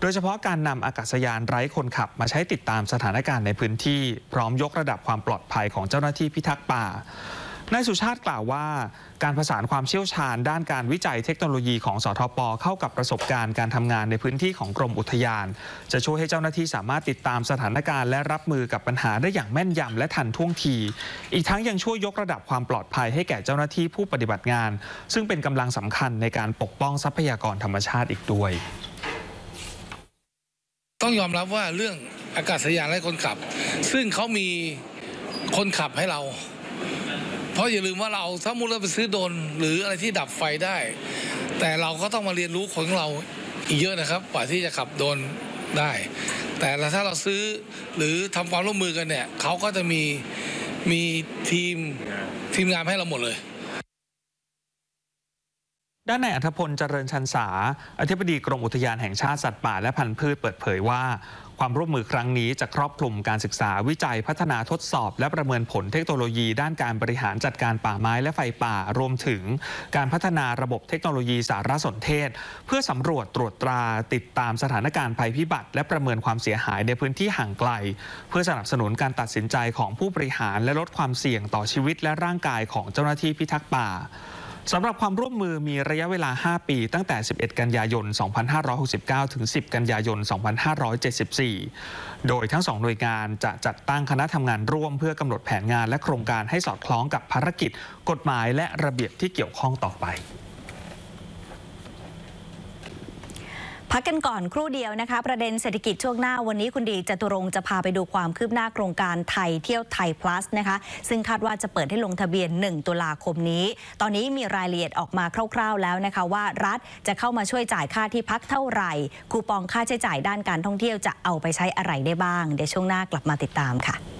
ยเฉพาะการนำอากาศยานไร้คนขับมาใช้ติดตามสถานการณ์ในพื้นที่พร้อมยกระดับความปลอดภัยของเจ้าหน้าที่พิทักษ์ป่านายสุชาติกล่าวว่าการผสานความเชี่ยวชาญด้านการวิจัยเทคโนโลยีของสทป.เข้ากับประสบการณ์การทำงานในพื้นที่ของกรมอุทยานจะช่วยให้เจ้าหน้าที่สามารถติดตามสถานการณ์และรับมือกับปัญหาได้อย่างแม่นยำและทันท่วงทีอีกทั้งยังช่วยยกระดับความปลอดภัยให้แก่เจ้าหน้าที่ผู้ปฏิบัติงานซึ่งเป็นกำลังสำคัญในการปกป้องทรัพยากรธรรมชาติอีกด้วยต้องยอมรับว่าเรื่องอากาศยานไร้คนขับซึ่งเขามีคนขับให้เราเพราะอย่าลืมว่าเราสมมุติเราไปซื้อโดรนหรืออะไรที่ดับไฟได้แต่เราก็ต้องมาเรียนรู้คนของเราอีกเยอะนะครับกว่าที่จะขับโดรนได้แต่ถ้าเราซื้อหรือทำความร่วมมือกันเนี่ยเขาก็จะมีทีมงานให้เราหมดเลยด้านนายอัธพลเจริญชันษาอธิบดีกรมอุทยานแห่งชาติสัตว์ป่าและพันธุ์พืชเปิดเผยว่าความร่วมมือครั้งนี้จะครอบคลุมการศึกษาวิจัยพัฒนาทดสอบและประเมินผลเทคโนโลยีด้านการบริหารจัดการป่าไม้และไฟป่ารวมถึงการพัฒนาระบบเทคโนโลยีสารสนเทศเพื่อสำรวจตรวจตราติดตามสถานการณ์ภัยพิบัติและประเมินความเสียหายในพื้นที่ห่างไกลเพื่อสนับสนุนการตัดสินใจของผู้บริหารและลดความเสี่ยงต่อชีวิตและร่างกายของเจ้าหน้าที่พิทักษ์ป่าสำหรับความร่วมมือมีระยะเวลา 5 ปีตั้งแต่ 11 กันยายน 2569 ถึง 10 กันยายน 2574 โดยทั้ง2หน่วยงานจะจัดตั้งคณะทำงานร่วมเพื่อกำหนดแผนงานและโครงการให้สอดคล้องกับภารกิจกฎหมายและระเบียบที่เกี่ยวข้องต่อไปพักกันก่อนครู่เดียวนะคะประเด็นเศรษฐกิจช่วงหน้าวันนี้คุณดีจตุรงค์จะพาไปดูความคืบหน้าโครงการไทยเที่ยวไทย plus นะคะซึ่งคาดว่าจะเปิดให้ลงทะเบียน1 ตุลาคมนี้ตอนนี้มีรายละเอียดออกมาคร่าวๆแล้วนะคะว่ารัฐจะเข้ามาช่วยจ่ายค่าที่พักเท่าไหร่คูปองค่าใช้จ่ายด้านการท่องเที่ยวจะเอาไปใช้อะไรได้บ้างเดี๋ยวช่วงหน้ากลับมาติดตามค่ะ